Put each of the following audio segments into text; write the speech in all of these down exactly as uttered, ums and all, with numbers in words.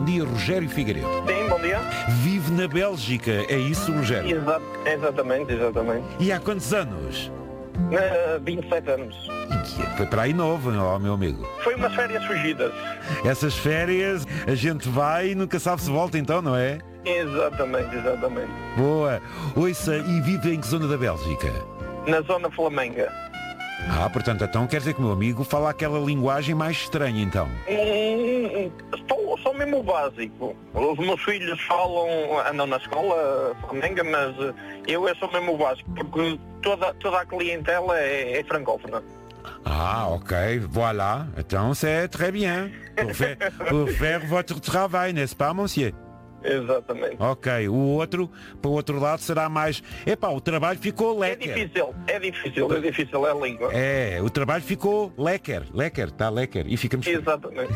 dia, Rogério Figueiredo. Sim, bom dia. Vive na Bélgica, é isso, Rogério? Exa exatamente, exatamente. E há quantos anos? Uh, vinte e sete anos. E foi para aí novo, ó, meu amigo. Foi umas férias fugidas. Essas férias, a gente vai e nunca sabe se volta então, não é? Exatamente, exatamente. Boa. Ouça, e vive em que zona da Bélgica? Na zona flamenga. Ah, portanto, então quer dizer que o meu amigo fala aquela linguagem mais estranha, então? Hum, só, só mesmo o básico. Os meus filhos falam, andam na escola flamenga, mas eu é só mesmo o básico, porque toda, toda a clientela é, é francófona. Ah, ok, voilà. Então, c'est très bien. Pour faire, pour faire votre travail, n'est-ce pas, monsieur? Exatamente. Ok, o outro, para o outro lado, será mais... Epá, o trabalho ficou É lecker. difícil, é difícil, é difícil, é a língua. É, o trabalho ficou lecker, lecker, está lecker. E ficamos... Exatamente.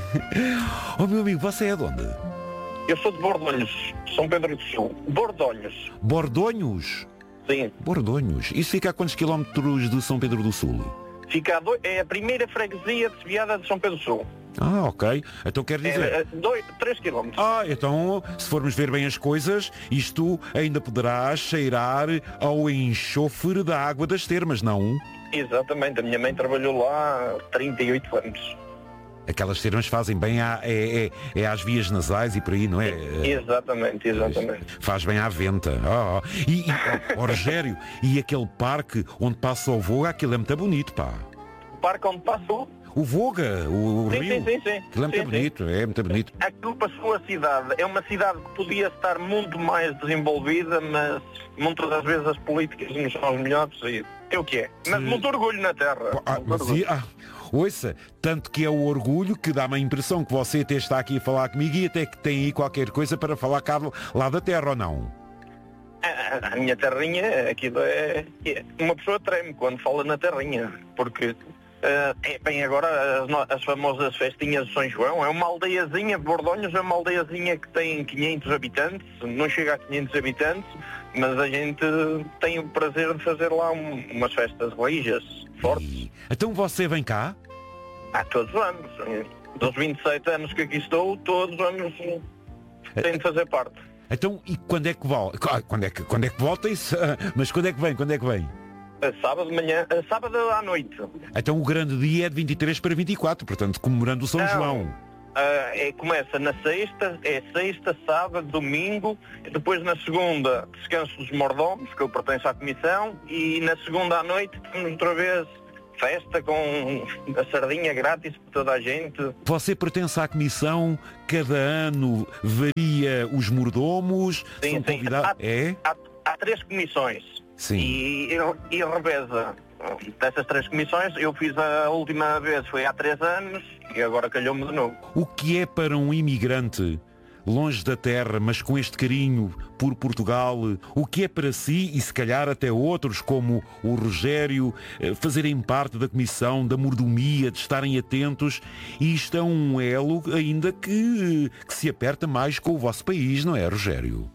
Oh, meu amigo, você é de onde? Eu sou de Bordonhos, São Pedro do Sul. Bordonhos. Bordonhos? Sim. Bordonhos. Isso fica a quantos quilómetros de São Pedro do Sul? Fica a dois, é a primeira freguesia de Seviada de São Pedro do Sul. Ah, ok. Então quer dizer... É, dois, três quilómetros. Ah, então, se formos ver bem as coisas, isto ainda poderá cheirar ao enxofre da água das termas, não? Exatamente. A minha mãe trabalhou lá há trinta e oito anos. Aquelas termas fazem bem à, é, é, é às vias nasais e por aí, não é? Exatamente, exatamente. Faz bem à venta. Oh, oh. E, e oh, Rogério, e aquele parque onde passa o Voga, aquilo é muito bonito, pá. O parque onde passou? O Voga, o, o sim, rio. Sim, sim, sim. Aquilo é muito sim, bonito, sim. é muito bonito. Aquilo passou a cidade. É uma cidade que podia estar muito mais desenvolvida, mas muitas das vezes as políticas não são as melhores e é o que é. Mas muito orgulho na terra. Ah, mas e, ah, ouça, tanto que é o orgulho que dá-me a impressão que você até está aqui a falar comigo e até que tem aí qualquer coisa para falar cá lá da terra, ou não? A, a minha terrinha, aquilo é, é... Uma pessoa treme quando fala na terrinha, porque... Uh, é bem agora as, as famosas festinhas de São João, é uma aldeiazinha, Bordonhos é uma aldeiazinha que tem quinhentos habitantes, não chega a quinhentos habitantes, mas a gente tem o prazer de fazer lá um, umas festas religiosas fortes. E... Então você vem cá? Há todos os anos, dos vinte e sete anos que aqui estou, todos os anos tenho de fazer parte. Então, e quando é que volta? Quando é que, quando é que volta isso? Mas quando é que vem? Quando é que vem? Sábado de manhã, sábado à noite. Então o grande dia é de vinte e três para vinte e quatro, portanto comemorando o São Não, João. Uh, é, começa na sexta, é sexta, sábado, domingo, e depois na segunda descanso dos mordomos, que eu pertenço à comissão, e na segunda à noite temos outra vez festa com a sardinha grátis para toda a gente. Você pertence à comissão, cada ano varia os mordomos, sim, são sim. convidados... Há, é? há, há três comissões. Sim. E, e, e reveza dessas três comissões. Eu fiz a última vez, foi há três anos, e agora calhou-me de novo. O que é para um imigrante, longe da terra, mas com este carinho por Portugal, o que é para si, e se calhar até outros, como o Rogério, fazerem parte da comissão, da mordomia, de estarem atentos, e isto é um elo ainda que, que se aperta mais com o vosso país, não é, Rogério?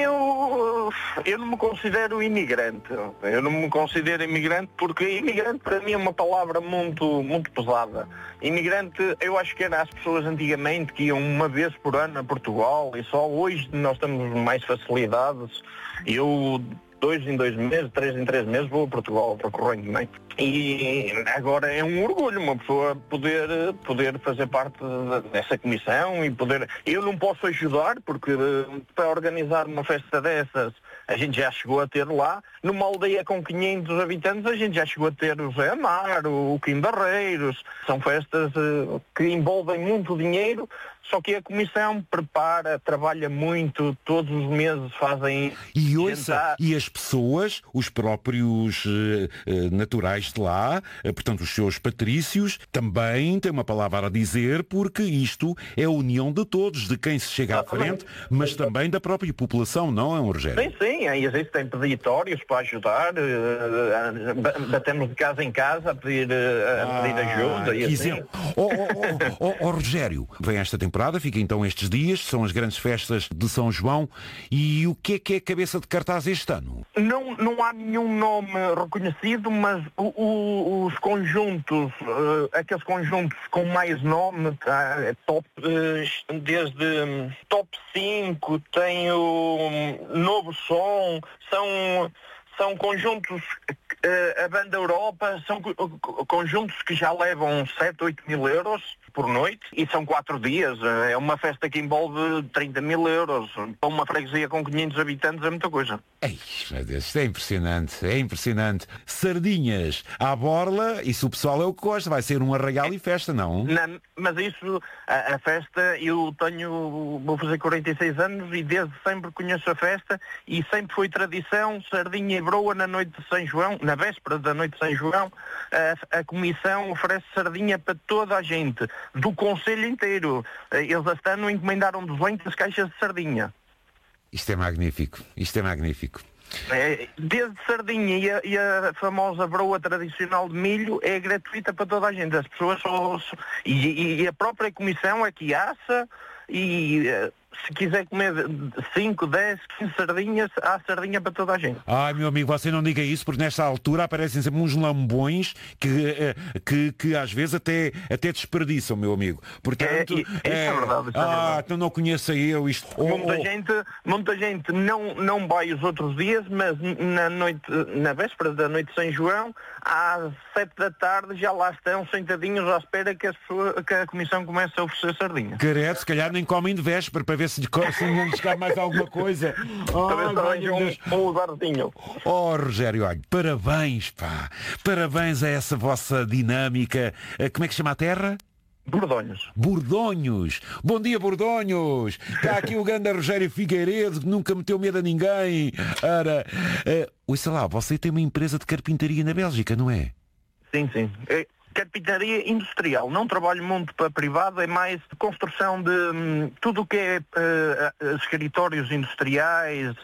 Eu, eu não me considero imigrante. Eu não me considero imigrante porque imigrante para mim é uma palavra muito, muito pesada. Imigrante, eu acho que era as pessoas antigamente que iam uma vez por ano a Portugal e só hoje nós temos mais facilidades. Eu dois em dois meses, três em três meses vou a Portugal recorrentemente. E agora é um orgulho uma pessoa poder, poder fazer parte dessa comissão e poder... Eu não posso ajudar porque para organizar uma festa dessas a gente já chegou a ter lá, numa aldeia com quinhentos habitantes a gente já chegou a ter o Zé Amaro, o Quim Barreiros, são festas uh, que envolvem muito dinheiro, só que a comissão prepara, trabalha muito, todos os meses fazem... E ouça, e as pessoas, os próprios uh, uh, naturais de lá, uh, portanto os seus patrícios, também têm uma palavra a dizer, porque isto é a união de todos, de quem se chega à frente, mas também da própria população, não é, Rogério? Sim, sim, aí existem peditórios para ajudar, uh, batemos de casa em casa a pedir, uh, a pedir ajuda. Ah, e assim. Oh, oh, oh, oh, oh, Rogério, vem esta temporada, fica então estes dias, são as grandes festas de São João, e o que é que é a cabeça de cartaz este ano? Não, não há nenhum nome reconhecido, mas o, o, os conjuntos, uh, aqueles conjuntos com mais nome, tá, é top, uh, desde um, top cinco, tem o um, Novo Som, são, são conjuntos, uh, a Banda Europa, são co- conjuntos que já levam sete, oito mil euros por noite e são quatro dias. É uma festa que envolve trinta mil euros. Para uma freguesia com quinhentos habitantes é muita coisa. Ei, meu Deus, isto é impressionante, é impressionante. Sardinhas à borla, isso o pessoal é o que gosta, vai ser um arraial e festa, não? Não, mas isso, a, a festa, eu tenho, vou fazer quarenta e seis anos e desde sempre conheço a festa e sempre foi tradição, sardinha e broa na noite de São João, na véspera da noite de São João, a, a comissão oferece sardinha para toda a gente, do concelho inteiro. Eles este ano encomendaram duzentas caixas de sardinha. Isto é magnífico, isto é magnífico. É, desde sardinha e a, e a famosa broa tradicional de milho é gratuita para toda a gente. As pessoas só, só e, e a própria comissão é que assa e se quiser comer cinco, dez, quinze sardinhas, há sardinha para toda a gente. Ai, meu amigo, você não diga isso, porque nesta altura aparecem sempre uns lambões que, que, que às vezes até, até desperdiçam, meu amigo. Portanto, é, é, é, é verdade. É ah, verdade. então não conheço eu isto. Oh, muita oh. gente, muita gente não, não vai os outros dias, mas na noite, na véspera da noite de São João, às sete da tarde já lá estão sentadinhos à espera que, as pessoas, que a comissão comece a oferecer sardinha. Careto, se calhar nem comem de véspera para ver se não lhes cabe mais alguma coisa. Talvez arranjem um, um lugarzinho. Oh, Rogério, olha, parabéns, pá. Parabéns a essa vossa dinâmica. Como é que se chama a terra? Bordonhos. Bordonhos. Bom dia, Bordonhos. Está aqui o grande Rogério Figueiredo, que nunca meteu medo a ninguém. Ora, uh, ouça lá, você tem uma empresa de carpintaria na Bélgica, não é? Sim, sim. É carpintaria industrial. Não trabalho muito para privado, é mais construção de hum, tudo o que é uh, escritórios industriais.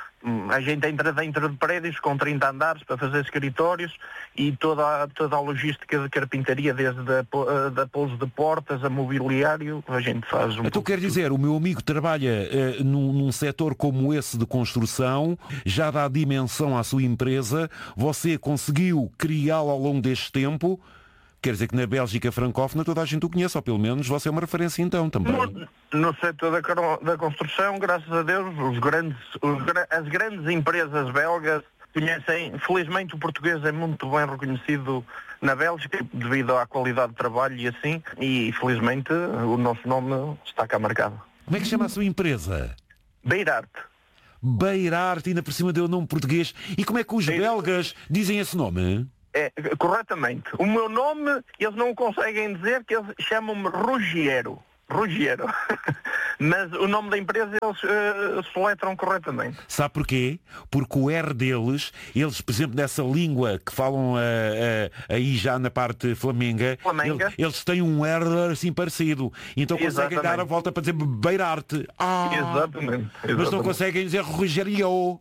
A gente entra dentro de prédios com trinta andares para fazer escritórios e toda a, toda a logística de carpintaria, desde a, da pouso de portas a mobiliário, a gente faz um Então quer dizer, o meu amigo trabalha uh, num, num setor como esse de construção, já dá dimensão à sua empresa, você conseguiu criá-lo ao longo deste tempo. Quer dizer que na Bélgica francófona toda a gente o conhece, ou pelo menos você é uma referência então também. No, no setor da, da construção, graças a Deus, os grandes, os, as grandes empresas belgas conhecem. Felizmente o português é muito bem reconhecido na Bélgica devido à qualidade de trabalho e assim, e felizmente o nosso nome está cá marcado. Como é que chama a sua empresa? Beirarte. Beirarte, ainda por cima deu o nome português. E como é que os belgas dizem esse nome? É, corretamente. O meu nome, eles não conseguem dizer, que eles chamam-me Ruggiero. Ruggiero. Mas o nome da empresa eles uh, soletram corretamente. Sabe porquê? Porque o R deles, eles, por exemplo, nessa língua que falam uh, uh, aí já na parte flamenga, Flamenga. Eles, eles têm um R assim parecido. Então conseguem Exatamente. dar a volta para dizer Beirarte. Ah, Exatamente. Exatamente. Mas não conseguem dizer Rogério.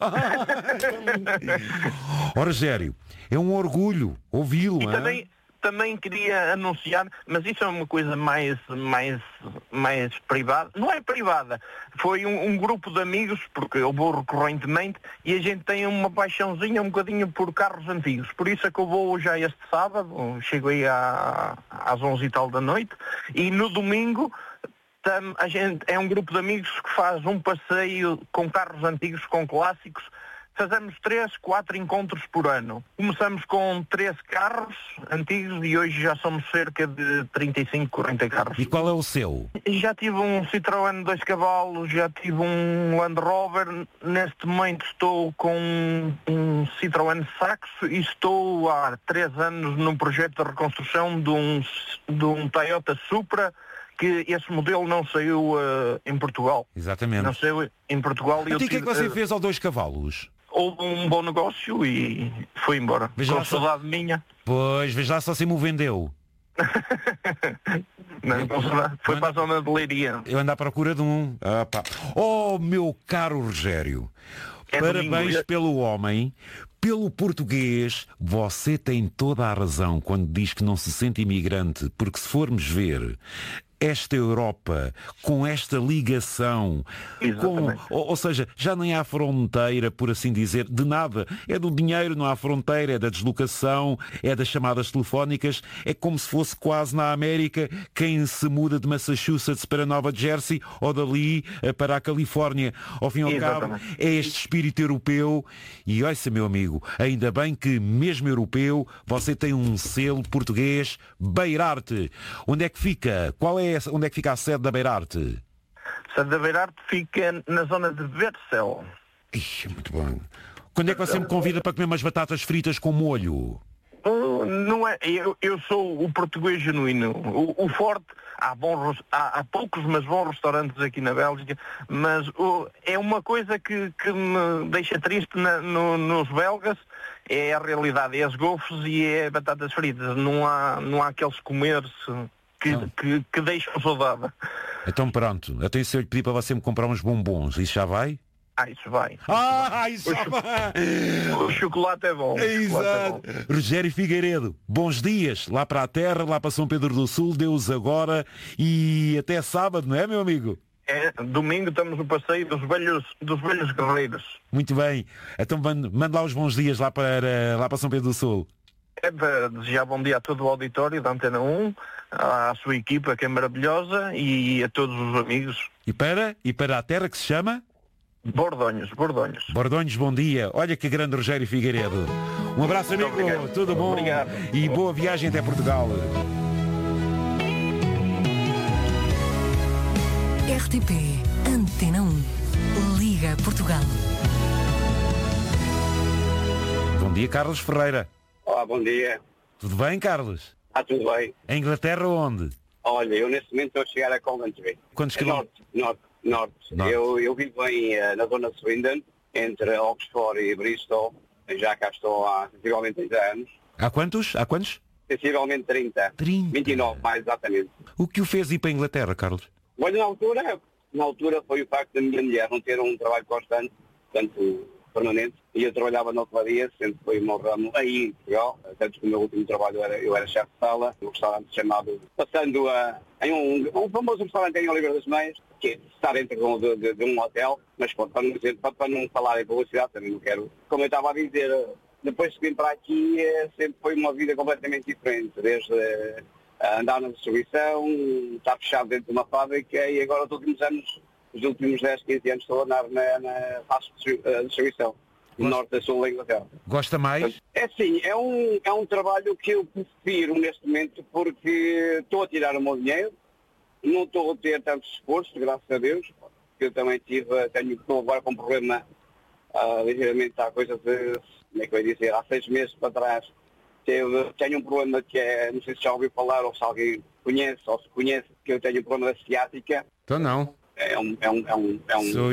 Ó, Rogério, é um orgulho ouvi-lo. E também, também queria anunciar, mas isso é uma coisa mais, mais, mais privada. Não é privada, foi um, um grupo de amigos, porque eu vou recorrentemente, e a gente tem uma paixãozinha um bocadinho por carros antigos. Por isso é que eu vou já este sábado, chego aí à, às onze e tal da noite, e no domingo tam, a gente é um grupo de amigos que faz um passeio com carros antigos, com clássicos. Fazemos três, quatro encontros por ano. Começamos com treze carros antigos e hoje já somos cerca de trinta e cinco, quarenta carros. E qual é o seu? Já tive um Citroën dois cavalos, já tive um Land Rover. Neste momento estou com um Citroën Saxo e estou há três anos num projeto de reconstrução de um, de um Toyota Supra, que esse modelo não saiu uh, em Portugal. Exatamente. Não saiu em Portugal. E o que é que você fez ao dois cavalos? Houve um bom negócio e foi embora. Veja com só... saudade minha. Pois, veja lá só se me o vendeu. Não, com saudade. Foi para a zona de Leiria. Eu ando à procura de um. Ah, pá. Oh, meu caro Rogério, É parabéns domingo. pelo homem, pelo português. Você tem toda a razão quando diz que não se sente imigrante, porque se formos ver esta Europa, com esta ligação, com, ou, ou seja, já nem há fronteira, por assim dizer, de nada. É do dinheiro, não há fronteira, é da deslocação, é das chamadas telefónicas, é como se fosse quase na América quem se muda de Massachusetts para Nova Jersey ou dali para a Califórnia. Ao fim e ao cabo, é este espírito europeu e, olha, meu amigo, ainda bem que, mesmo europeu, você tem um selo português, Beirarte. Onde é que fica? Qual é Onde é que fica a sede da Beirarte? A sede da Beirarte fica na zona de Vercel. Ixi, muito bom. Quando é que você me convida para comer umas batatas fritas com molho? Uh, não é, eu, eu sou o português genuíno. O, o forte, há, bons, há, há poucos, mas bons restaurantes aqui na Bélgica, mas uh, é uma coisa que, que me deixa triste na, no, nos belgas, é a realidade, é as golfes e é batatas fritas. Não há, não há aqueles comer-se que, que, que deixam saudade. Então pronto, até se eu lhe pedir para você me comprar uns bombons, isso já vai? Ah, isso vai. Ah, isso o já cho- vai! O chocolate é bom. É o chocolate é exato. bom. Rogério Figueiredo, bons dias, lá para a terra, lá para São Pedro do Sul, Deus agora e até sábado, não é, meu amigo? É, domingo estamos no passeio dos velhos, dos velhos guerreiros. Muito bem, então manda manda lá os bons dias lá para, lá para São Pedro do Sul. É para desejar bom dia a todo o auditório da Antena um, à sua equipa que é maravilhosa e a todos os amigos. E para? E para a terra que se chama? Bordonhos, Bordonhos. Bordonhos, bom dia. Olha que grande Rogério Figueiredo. Um abraço, amigo. Obrigado. Tudo bom? Obrigado. E boa viagem até Portugal. R T P Antena um. Liga Portugal. Bom dia, Carlos Ferreira. Olá, bom dia. Tudo bem, Carlos? Está tudo bem? Em Inglaterra onde? Olha, eu neste momento estou a chegar a Coventry. Quantos É quilómetros? norte, norte, norte. Norte. Eu, eu vivo em, eh, na zona de Swindon, entre Oxford e Bristol. Já cá estou há sensivelmente trinta anos. Há quantos? Há quantos? Sensivelmente trinta. trinta. vinte e nove, mais exatamente. O que o fez ir para a Inglaterra, Carlos? Olha, na altura, na altura foi o facto da minha mulher não ter um trabalho constante, portanto, permanente, e eu trabalhava na hotelaria, sempre foi o meu ramo aí em Portugal, tanto que o meu último trabalho era, eu era chefe de sala, num restaurante chamado, passando a, em um, um famoso restaurante em Oliveira das Meias, que está dentro de um, de, de um hotel, mas pronto, para não, dizer, para, para não falar em publicidade, também não quero, como eu estava a dizer, depois de vir para aqui, sempre foi uma vida completamente diferente, desde a andar na distribuição, estar fechado dentro de uma fábrica, e agora os últimos anos, os últimos dez, quinze anos estou a andar na, na fase de distribuição, do norte a sul da Inglaterra. Gosta mais? É sim, é um, é um trabalho que eu prefiro neste momento porque estou a tirar o meu dinheiro, não estou a ter tanto esforço, graças a Deus, porque eu também tive, tenho, estou agora com um problema uh, ligeiramente há coisa de, como é que eu ia dizer, há seis meses para trás, teve, tenho um problema que é, não sei se já ouviu falar ou se alguém conhece ou se conhece, que eu tenho um problema de ciática. Então não. É um, é um, é um, é um Sou